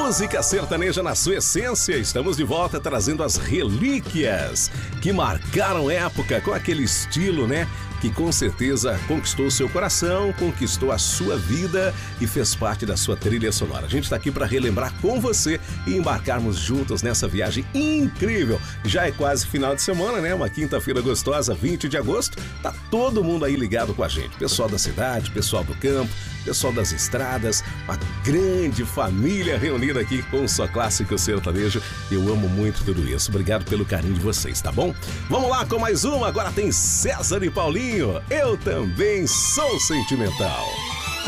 Música sertaneja na sua essência. Estamos de volta trazendo as relíquias que marcaram época com aquele estilo, né? Que com certeza conquistou o seu coração, conquistou a sua vida e fez parte da sua trilha sonora. A gente está aqui para relembrar com você e embarcarmos juntos nessa viagem incrível. Já é quase final de semana, né? Uma quinta-feira gostosa, 20 de agosto. Tá todo mundo aí ligado com a gente. Pessoal da cidade, pessoal do campo, pessoal das estradas, uma grande família reunida aqui com o Só Clássico Sertanejo. Eu amo muito tudo isso. Obrigado pelo carinho de vocês, tá bom? Vamos lá com mais uma. Agora tem César e Paulinho. Eu também sou sentimental.